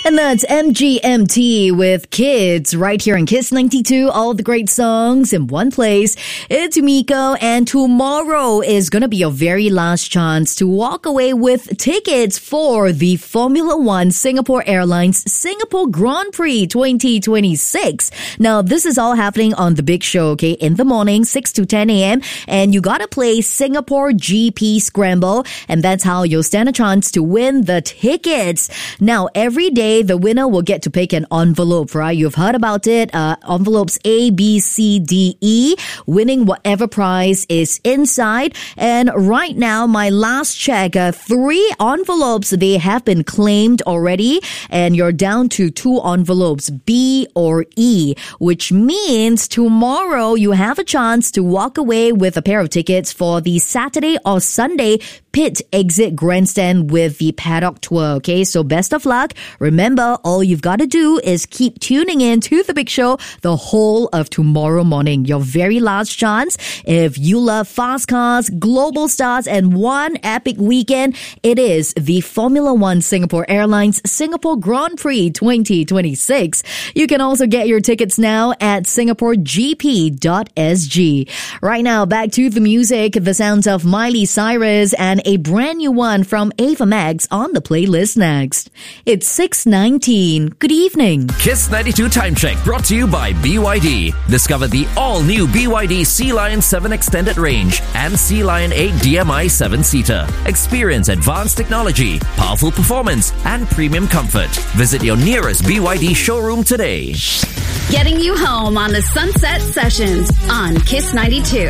And that's MGMT with Kids right here in Kiss 92. All the great songs in one place. It's Miko, and tomorrow is going to be your very last chance to walk away with tickets for the Formula One Singapore Airlines Singapore Grand Prix 2026. Now, this is all happening on the big show, okay, in the morning, 6 to 10 a.m. And you got to play Singapore GP Scramble, and that's how you'll stand a chance to win the tickets. Now, every day, the winner will get to pick an envelope, right? You've heard about it. Envelopes A, B, C, D, E. Winning whatever prize is inside. And right now, my last check, 3 envelopes, they have been claimed already. And you're down to 2 envelopes, B or E, which means tomorrow you have a chance to walk away with a pair of tickets for the Saturday or Sunday pit exit grandstand with the paddock tour. Okay, so best of luck. Remember, all you've got to do is keep tuning in to the big show the whole of tomorrow morning. Your very last chance. If you love fast cars, global stars, and one epic weekend, it is the Formula One Singapore Airlines Singapore Grand Prix 2026. You can also get your tickets now at singaporegp.sg. Right now, back to the music. The sounds of Miley Cyrus and a brand new one from Ava Max on the playlist next. It's 6:19. Good evening. Kiss 92 Time Check brought to you by BYD. Discover the all-new BYD Sea Lion 7 Extended Range and Sea Lion 8 DMI 7-seater. Experience advanced technology, powerful performance, and premium comfort. Visit your nearest BYD showroom today. Getting you home on the Sunset Sessions on Kiss 92.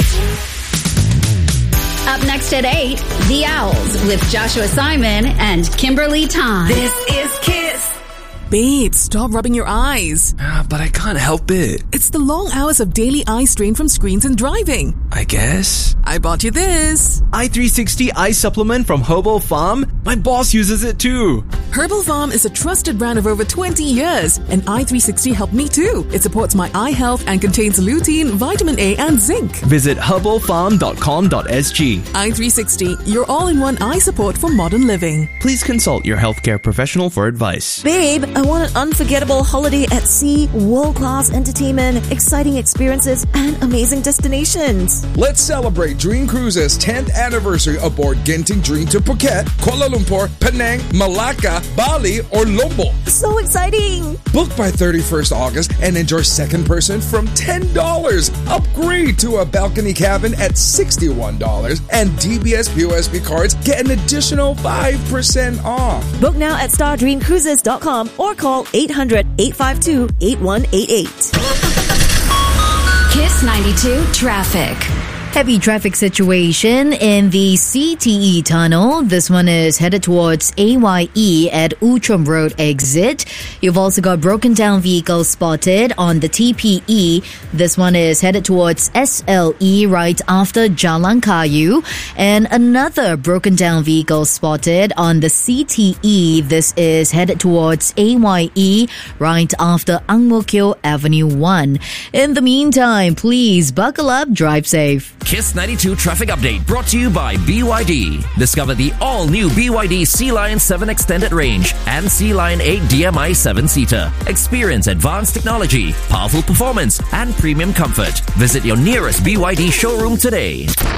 Up next at 8, The Owls with Joshua Simon and Kimberly Tan. This is Kiss. Babe, stop rubbing your eyes. But I can't help it. It's the long hours of daily eye strain from screens and driving. I guess. I bought you this. i360 Eye Supplement from Herbal Farm. My boss uses it too. Herbal Farm is a trusted brand of over 20 years. And i360 helped me too. It supports my eye health and contains lutein, vitamin A, and zinc. Visit herbalfarm.com.sg. i360, your all-in-one eye support for modern living. Please consult your healthcare professional for advice. Babe, I want an unforgettable holiday at sea, world-class entertainment, exciting experiences, and amazing destinations. Let's celebrate Dream Cruises' 10th anniversary aboard Genting Dream to Phuket, Kuala Lumpur, Penang, Malacca, Bali, or Lombok. So exciting! Book by 31st August and enjoy second person from $10. Upgrade to a balcony cabin at $61. And DBS POSB cards get an additional 5% off. Book now at stardreamcruises.com or call 800-852-8188. Kiss 92 Traffic. Heavy traffic situation in the CTE tunnel. This one is headed towards AYE at Outram Road exit. You've also got broken down vehicles spotted on the TPE. This one is headed towards SLE right after Jalan Kayu. And another broken down vehicle spotted on the CTE. This is headed towards AYE right after Ang Mo Kio Avenue 1. In the meantime, please buckle up, drive safe. Kiss 92 Traffic Update brought to you by BYD. Discover the all-new BYD Sea Lion 7 Extended Range and Sea Lion 8 DMI 7-seater. Experience advanced technology, powerful performance, and premium comfort. Visit your nearest BYD showroom today.